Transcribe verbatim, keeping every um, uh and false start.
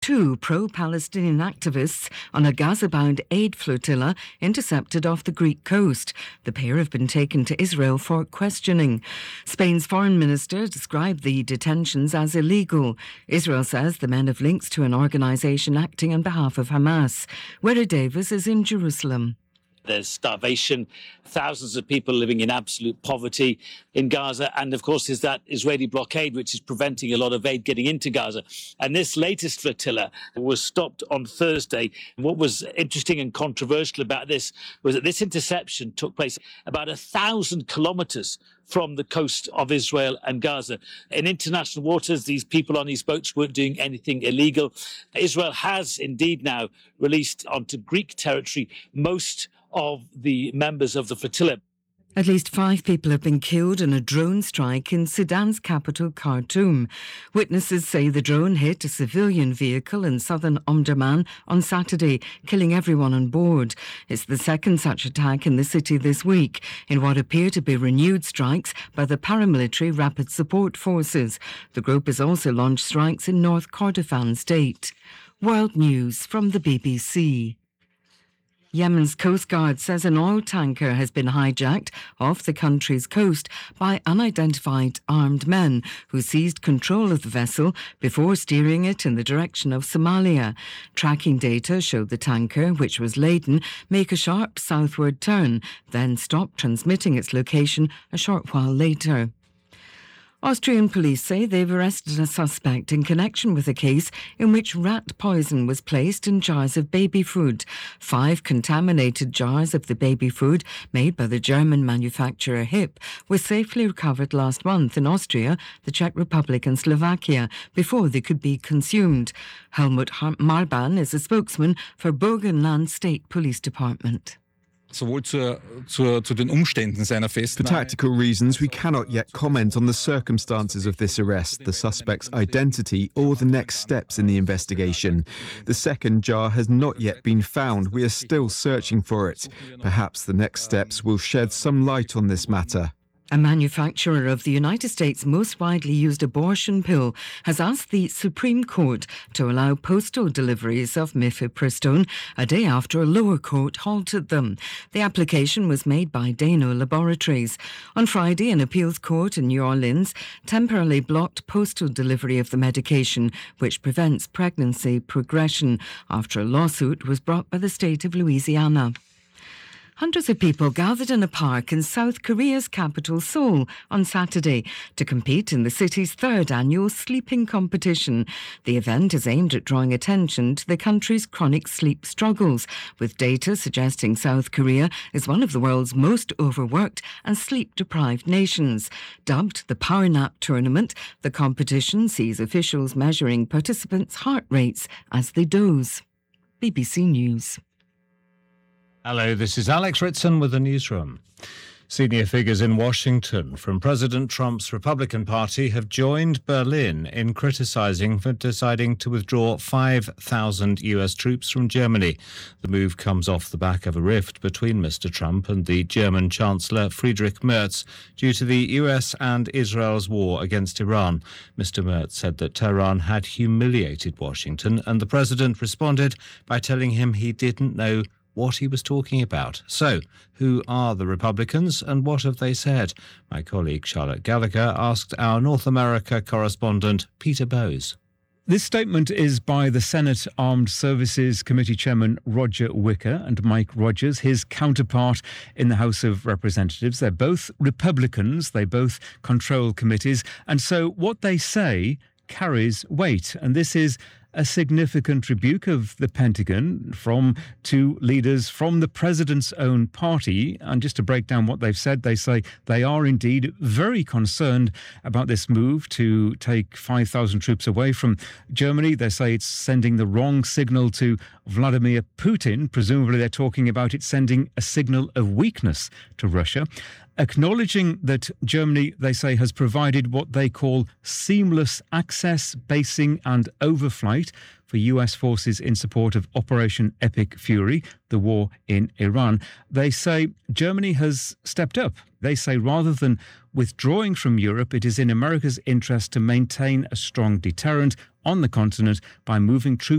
Two pro-Palestinian activists on a Gaza-bound aid flotilla intercepted off the Greek coast. The pair have been taken to Israel for questioning. Spain's foreign minister described the detentions as illegal. Israel says the men have links to an organisation acting on behalf of Hamas. Wera Davis is in Jerusalem. There's starvation, thousands of people living in absolute poverty in Gaza. And of course, there's that Israeli blockade, which is preventing a lot of aid getting into Gaza. And this latest flotilla was stopped on Thursday. What was interesting and controversial about this was that this interception took place about a thousand kilometres from the coast of Israel and Gaza. In international waters, these people on these boats weren't doing anything illegal. Israel has indeed now released onto Greek territory most of the members of the flotilla. At least five people have been killed in a drone strike in Sudan's capital, Khartoum. Witnesses say the drone hit a civilian vehicle in southern Omdurman on Saturday, killing everyone on board. It's the second such attack in the city this week, in what appear to be renewed strikes by the paramilitary Rapid Support Forces. The group has also launched strikes in North Kordofan state. World News from the B B C. Yemen's Coast Guard says an oil tanker has been hijacked off the country's coast by unidentified armed men who seized control of the vessel before steering it in the direction of Somalia. Tracking data showed the tanker, which was laden, make a sharp southward turn, then stop transmitting its location a short while later. Austrian police say they've arrested a suspect in connection with a case in which rat poison was placed in jars of baby food. Five contaminated jars of the baby food made by the German manufacturer H I P were safely recovered last month in Austria, the Czech Republic and Slovakia before they could be consumed. Helmut Marban is a spokesman for Burgenland State Police Department. Sowohl zur, zur, zu den Umständen seiner Festnahme. For tactical reasons, we cannot yet comment on the circumstances of this arrest, the suspect's identity, or the next steps in the investigation. The second jar has not yet been found. We are still searching for it. Perhaps the next steps will shed some light on this matter. A manufacturer of the United States' most widely used abortion pill has asked the Supreme Court to allow postal deliveries of mifepristone a day after a lower court halted them. The application was made by Dano Laboratories. On Friday, an appeals court in New Orleans temporarily blocked postal delivery of the medication, which prevents pregnancy progression, after a lawsuit was brought by the state of Louisiana. Hundreds of people gathered in a park in South Korea's capital, Seoul, on Saturday to compete in the city's third annual sleeping competition. The event is aimed at drawing attention to the country's chronic sleep struggles, with data suggesting South Korea is one of the world's most overworked and sleep-deprived nations. Dubbed the Power Nap Tournament, the competition sees officials measuring participants' heart rates as they doze. B B C News. Hello, this is Alex Ritson with the newsroom. Senior figures in Washington from President Trump's Republican Party have joined Berlin in criticising for deciding to withdraw five thousand U S troops from Germany. The move comes off the back of a rift between Mister Trump and the German Chancellor Friedrich Merz due to the U S and Israel's war against Iran. Mister Merz said that Tehran had humiliated Washington, and the president responded by telling him he didn't know what he was talking about. So, who are the Republicans and what have they said? My colleague Charlotte Gallagher asked our North America correspondent Peter Bowes. This statement is by the Senate Armed Services Committee Chairman Roger Wicker and Mike Rogers, his counterpart in the House of Representatives. They're both Republicans, they both control committees, and so what they say carries weight. And this is a significant rebuke of the Pentagon from two leaders from the president's own party. And just to break down what they've said, they say they are indeed very concerned about this move to take five thousand troops away from Germany. They say it's sending the wrong signal to Vladimir Putin. Presumably they're talking about it sending a signal of weakness to Russia. acknowledging that Germany, they say, has provided what they call seamless access, basing and overflight for U S forces in support of Operation Epic Fury, the war in Iran. They say Germany has stepped up. They say rather than withdrawing from Europe, it is in America's interest to maintain a strong deterrent on the continent by moving troops